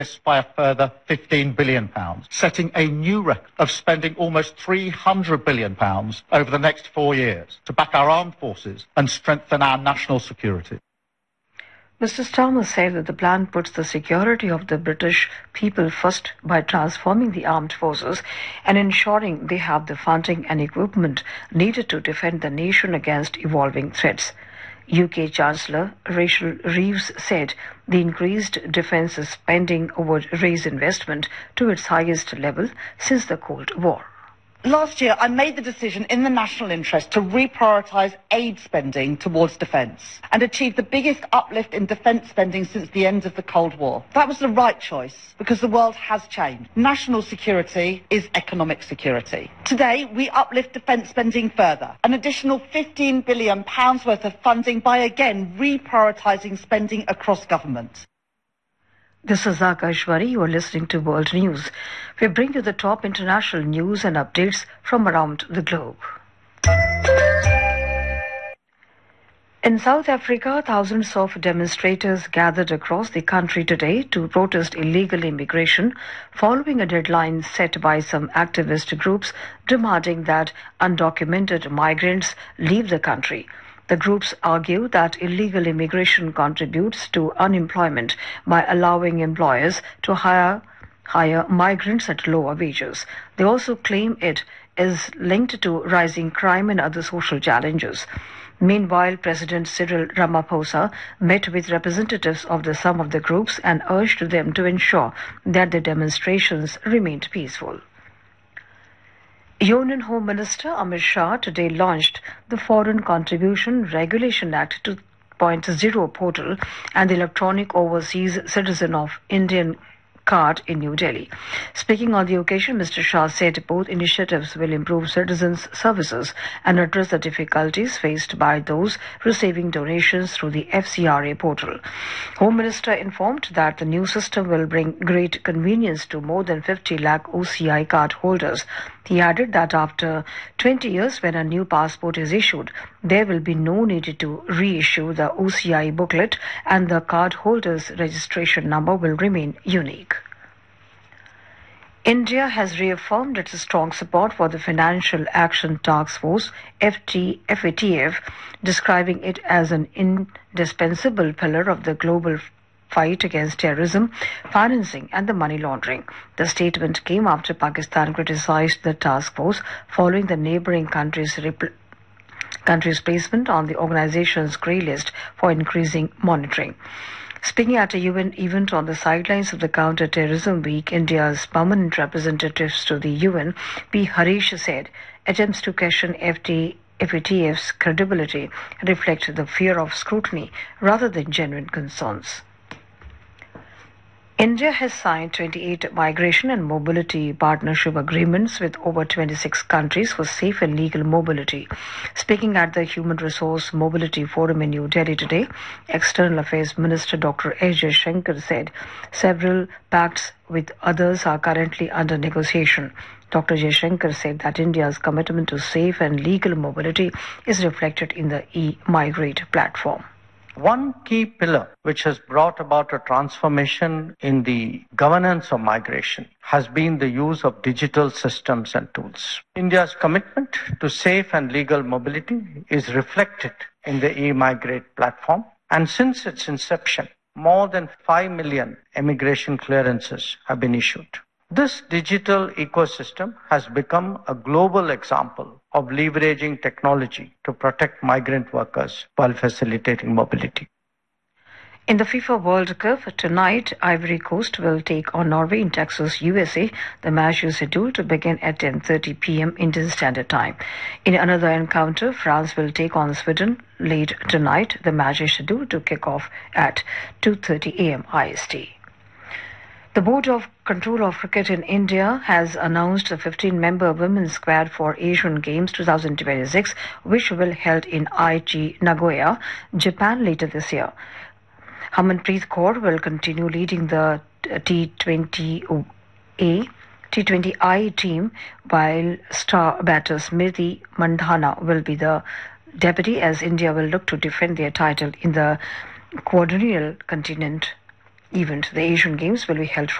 by a further £15 billion, setting a new record of spending almost £300 billion over the next 4 years to back our armed forces and strengthen our national security. Mr. Starmer said that the plan puts the security of the British people first by transforming the armed forces and ensuring they have the funding and equipment needed to defend the nation against evolving threats. UK Chancellor Rachel Reeves said the increased defence spending would raise investment to its highest level since the Cold War. Last year, I made the decision in the national interest to reprioritise aid spending towards defence and achieve the biggest uplift in defence spending since the end of the Cold War. That was the right choice because the world has changed. National security is economic security. Today, we uplift defence spending further, an additional £15 billion worth of funding by again reprioritising spending across government. This is Akashwari. You are listening to World News. We bring you the top international news and updates from around the globe. In South Africa, thousands of demonstrators gathered across the country today to protest illegal immigration following a deadline set by some activist groups demanding that undocumented migrants leave the country. The groups argue that illegal immigration contributes to unemployment by allowing employers to hire migrants at lower wages. They also claim it is linked to rising crime and other social challenges. Meanwhile, President Cyril Ramaphosa met with representatives of some of the groups and urged them to ensure that the demonstrations remained peaceful. Union Home Minister Amit Shah today launched the Foreign Contribution Regulation Act 2.0 portal and the Electronic Overseas Citizen of Indian card in New Delhi. Speaking on the occasion, Mr. Shah said both initiatives will improve citizens' services and address the difficulties faced by those receiving donations through the FCRA portal. Home Minister informed that the new system will bring great convenience to more than 50 lakh OCI card holders. He added that after 20 years, when a new passport is issued, there will be no need to reissue the OCI booklet and the card holder's registration number will remain unique. India has reaffirmed its strong support for the Financial Action Task Force, FATF, describing it as an indispensable pillar of the global fight against terrorism, financing and the money laundering. The statement came after Pakistan criticized the task force following the neighboring country's placement on the organization's grey list for increasing monitoring. Speaking at a UN event on the sidelines of the Counter-Terrorism Week, India's permanent representatives to the UN, P. Harish, said attempts to question FATF's credibility reflect the fear of scrutiny rather than genuine concerns. India has signed 28 migration and mobility partnership agreements with over 26 countries for safe and legal mobility. Speaking at the Human Resource Mobility Forum in New Delhi today, External Affairs Minister Dr. S. Jaishankar said several pacts with others are currently under negotiation. Dr. Jaishankar said that India's commitment to safe and legal mobility is reflected in the e-Migrate platform. One key pillar which has brought about a transformation in the governance of migration has been the use of digital systems and tools. India's commitment to safe and legal mobility is reflected in the e-Migrate platform, and since its inception, more than 5 million immigration clearances have been issued. This digital ecosystem has become a global example of leveraging technology to protect migrant workers while facilitating mobility. In the FIFA World Cup tonight, Ivory Coast will take on Norway in Texas, USA. The match is scheduled to begin at 10:30 p.m. Indian Standard Time. In another encounter, France will take on Sweden late tonight. The match is scheduled to kick off at 2:30 a.m. IST. The Board of Control of Cricket in India has announced a 15-member women's squad for Asian Games 2026, which will be held in Aichi, Nagoya, Japan later this year. Harmanpreet Kaur will continue leading the T20I team, while star batter Smriti Mandhana will be the deputy, as India will look to defend their title in the quadrennial continent event. The Asian Games will be held